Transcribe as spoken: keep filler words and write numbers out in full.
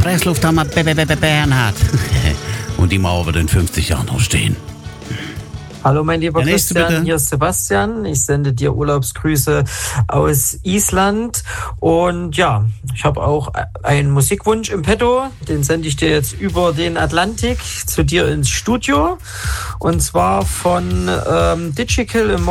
Presslufthammer Bernhard. Und die Mauer wird in fünfzig Jahren noch stehen. Hallo mein lieber Der nächste, Christian, bitte. hier ist Sebastian. Ich sende dir Urlaubsgrüße aus Island. Und ja, ich habe auch einen Musikwunsch im Petto. Den sende ich dir jetzt über den Atlantik zu dir ins Studio. Und zwar von ähm, Digital im